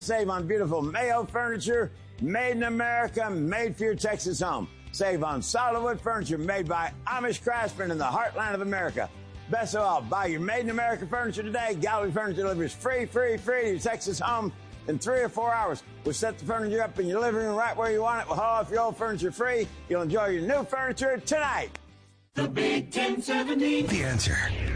Save on beautiful Mayo furniture, made in America, made for your Texas home. Save on solid wood furniture made by Amish craftsmen in the heartland of America. Best of all, buy your made in America furniture today. Gallery Furniture delivers free to your Texas home in 3 or 4 hours. We'll set the furniture up in your living room right where you want it. We'll haul off your old furniture free. You'll enjoy your new furniture tonight. The Big 1070. The Answer.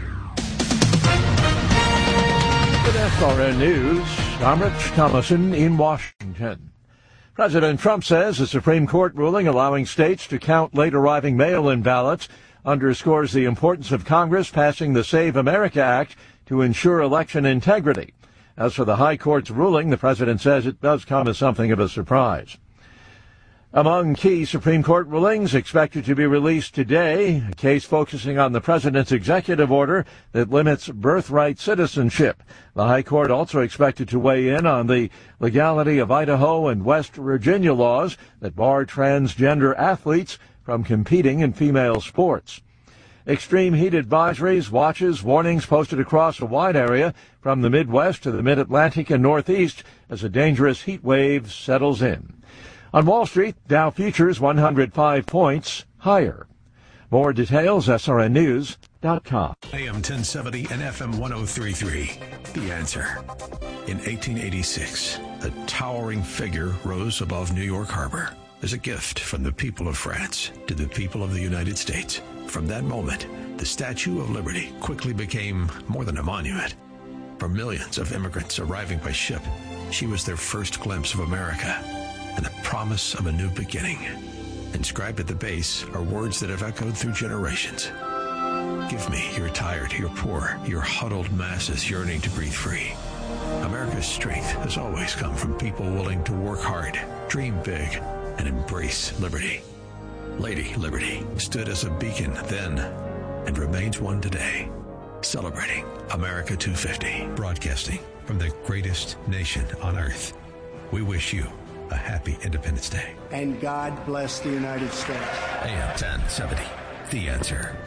With SRN News, I'm Rich Thomason in Washington. President Trump says a Supreme Court ruling allowing states to count late-arriving mail-in ballots underscores the importance of Congress passing the Save America Act to ensure election integrity. As for the High Court's ruling, the president says it does come as something of a surprise. Among key Supreme Court rulings expected to be released today, a case focusing on the president's executive order that limits birthright citizenship. The High Court also expected to weigh in on the legality of Idaho and West Virginia laws that bar transgender athletes from competing in female sports. Extreme heat advisories, watches, warnings posted across a wide area from the Midwest to the Mid-Atlantic and Northeast as a dangerous heat wave settles in. On Wall Street, Dow Futures 105 points higher. More details, srnnews.com. AM 1070 and FM 1033. The Answer. In 1886, a towering figure rose above New York Harbor as a gift from the people of France to the people of the United States. From that moment, the Statue of Liberty quickly became more than a monument. For millions of immigrants arriving by ship, she was their first glimpse of America and the promise of a new beginning. Inscribed at the base are words that have echoed through generations. Give me your tired, your poor, your huddled masses yearning to breathe free. America's strength has always come from people willing to work hard, dream big, and embrace liberty. Lady Liberty stood as a beacon then and remains one today. Celebrating America 250, broadcasting from the greatest nation on earth. We wish you a happy Independence Day. And God bless the United States. AM 1070, The Answer.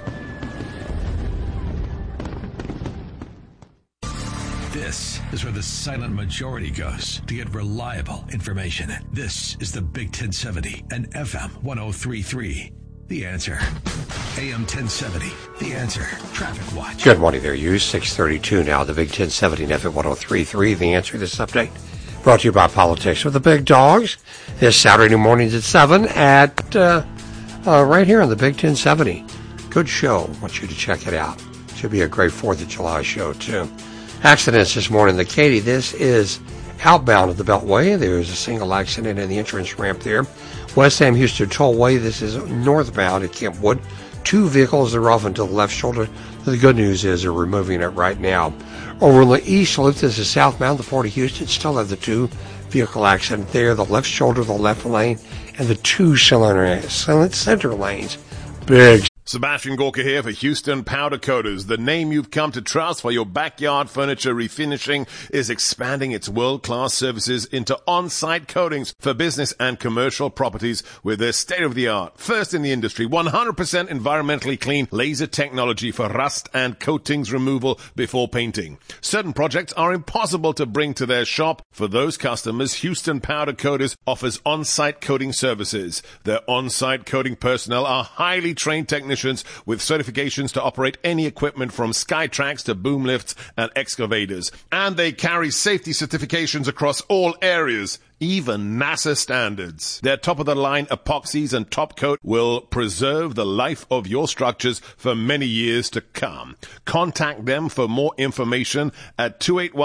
This is where the silent majority goes to get reliable information. This is the Big 1070 and FM 1033. The Answer. AM 1070. The Answer. Traffic Watch. Good morning there, you. 6:32 now. The Big 1070 and FM 1033. The Answer. This update brought to you by Politics with the Big Dogs. This Saturday mornings at 7 at right here on the Big 1070. Good show. I want you to check it out. Should be a great 4th of July show, too. Accidents this morning. The Katy, this is outbound of the Beltway. There's a single accident in the entrance ramp there. West Sam Houston Tollway. This is northbound at Kentwood. 2 vehicles are off into the left shoulder. The good news is they're removing it right now. Over on the east loop, this is southbound, the Port of Houston. Still have the 2 vehicle accident there. The left shoulder, the left lane, and the 2 center lanes. Big. Sebastian Gorka here for Houston Powder Coaters. The name you've come to trust for your backyard furniture refinishing is expanding its world-class services into on-site coatings for business and commercial properties with their state-of-the-art, first in the industry, 100% environmentally clean laser technology for rust and coatings removal before painting. Certain projects are impossible to bring to their shop. For those customers, Houston Powder Coaters offers on-site coating services. Their on-site coating personnel are highly trained technicians with certifications to operate any equipment from Skytrax to boom lifts and excavators. And they carry safety certifications across all areas, even NASA standards. Their top-of-the-line epoxies and top coat will preserve the life of your structures for many years to come. Contact them for more information at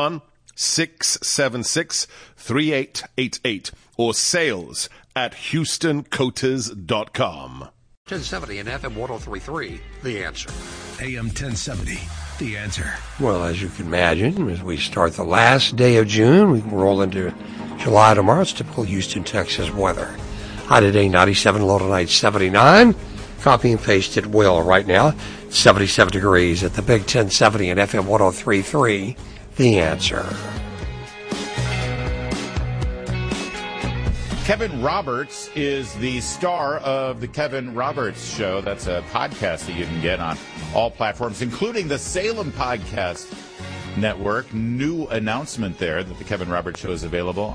281-676-3888 or sales at HoustonCoaters.com. 1070 and FM 1033, The Answer. AM 1070, The Answer. Well, as you can imagine, as we start the last day of June, we can roll into July tomorrow. It's typical Houston, Texas weather. High today, 97, low tonight, 79. Copy and paste at will right now. 77 degrees at the Big 1070 and FM 1033, The Answer. Kevin Roberts is the star of The Kevin Roberts Show. That's a podcast that you can get on all platforms, including the Salem podcast. Network. New announcement there that the Kevin Roberts Show is available